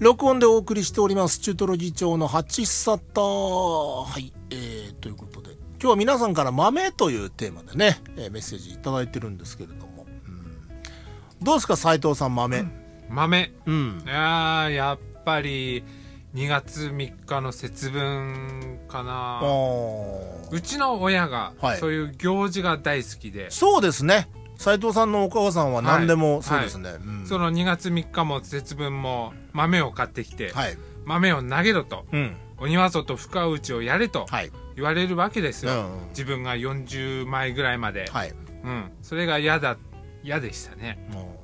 録音でお送りしております中トロ議長の八沙汰。はい、ということで今日は皆さんから豆というテーマでね、メッセージいただいてるんですけれども、どうですか斉藤さん豆、 豆、やっぱり2月3日の節分かな。うちの親がそういう行事が大好きで、 そうですね、斉藤さんのお母さんは何でもそうですね、 その2月3日も節分も豆を買ってきて、豆を投げろと、鬼は外深打ちをやれと言われるわけですよ、自分が40枚ぐらいまで、それが嫌でしたね。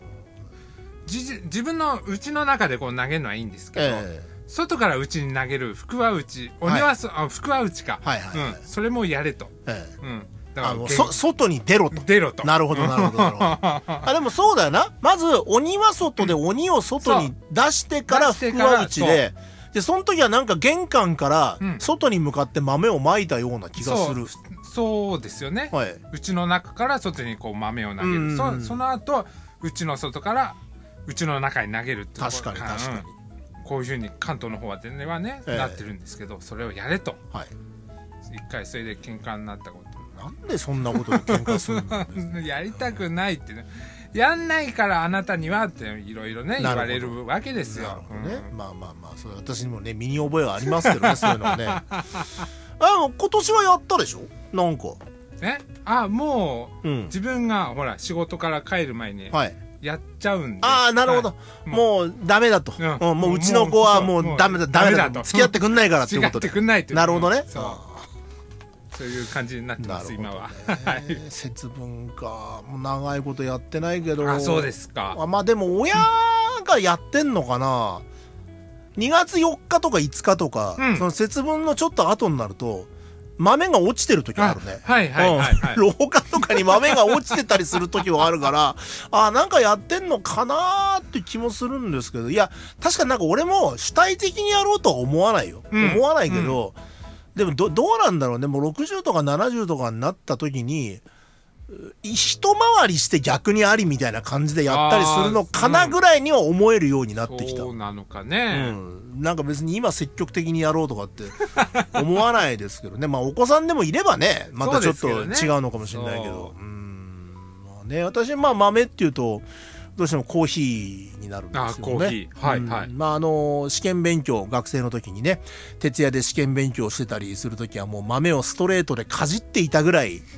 自分のうちの中でこう投げるのはいいんですけど、外からうちに投げる福は内、鬼は福は内か、それもやれと、 外に出ろと。なるほどなるほどでもそうだよな、まず鬼は外で鬼を外に出してから福は内で、その時はなんか玄関から外に向かって豆をまいたような気がする。 そうですよね、うちの中から外にこう豆を投げる、その後うちの外からうちの中に投げるって。 確かに確かに、 こういうふうに関東の方は全然はね、なってるんですけど、それをやれと、一回それで喧嘩になったこと。 なんでそんなことで喧嘩するのやりたくないってね、やんないからあなたにはっていろいろね言われるわけですよ。 まあそれ私にもね身に覚えはありますけどねそういうのはね今年はやったでしょなんか。 もう、自分がほら仕事から帰る前にやっちゃうんで。 なるほど、もうダメだと、もううちの子はもうダメだと、付き合ってくんないからっていうことで。 付き合ってくんないって。 なるほどね。 そういう感じになってます今は。 節分か、もう長いことやってないけど。 そうですか。 まあでも親がやってんのかな。2月4日とか5日とか、その節分のちょっと後になると豆が落ちてる時あるね。廊下とかに豆が落ちてたりする時はあるからなんかやってんのかなーって気もするんですけど、いや確かになんか俺も主体的にやろうとは思わないよ、思わないけど、でもどうなんだろうね。もう60とか70とかになった時に一回りして逆にありみたいな感じでやったりするのかなぐらいには思えるようになってきた。 そうなのかね、 なんか別に今積極的にやろうとかって思わないですけどねまあお子さんでもいればねまたちょっと違うのかもしれないけど、まあね、私豆っていうとどうしてもコーヒーになるんですよね。 コーヒー、 試験勉強、学生の時にね徹夜で試験勉強してたりする時はもう豆をストレートでかじっていたぐらい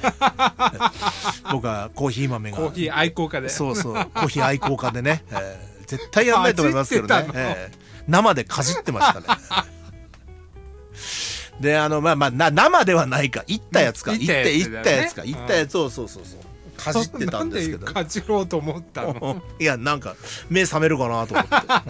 僕はコーヒー豆がコーヒー愛好家でコーヒー愛好家でね、絶対やんないと思いますけどね、生でかじってましたねで生ではないか、いったやつをかじってたんですけど。 なんでかじろうと思ったのいやなんか目覚めるかなと思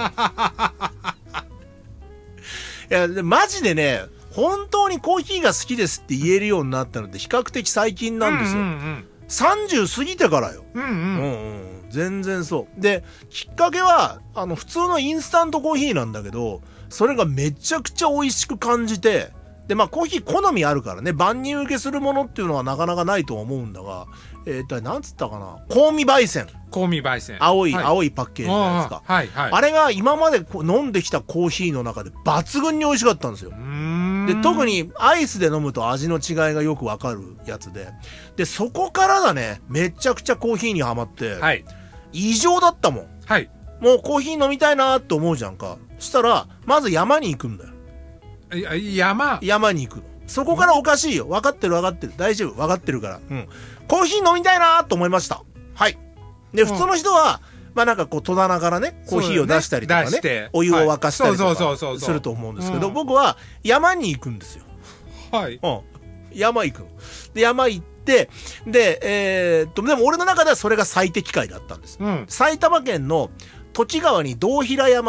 っていやマジでね本当にコーヒーが好きですって言えるようになったので比較的最近なんですよ、30過ぎてからよ。全然そうで、きっかけは普通のインスタントコーヒーなんだけど、それがめちゃくちゃ美味しく感じて、でコーヒー好みあるからね、万人受けするものっていうのはなかなかないとは思うんだが、なんつったかな、香味焙煎、青いパッケージのやつか、あれが今まで飲んできたコーヒーの中で抜群に美味しかったんですよ。で特にアイスで飲むと味の違いがよくわかるやつで、そこからだねめちゃくちゃコーヒーにハマって、異常だったもん、もうコーヒー飲みたいなと思うじゃんか。そしたらまず山に行くんだよ。山に行くの。そこからおかしいよ。分かってる大丈夫、分かってるから、コーヒー飲みたいなと思いました。で普通の人はなんかこう戸棚からねコーヒーを出したりとかね、お湯を沸かしたりとかすると思うんですけど、僕は山に行くんですよ。山行くの。で山行ってでも俺の中ではそれが最適解だったんです。埼玉県のとち川に道平山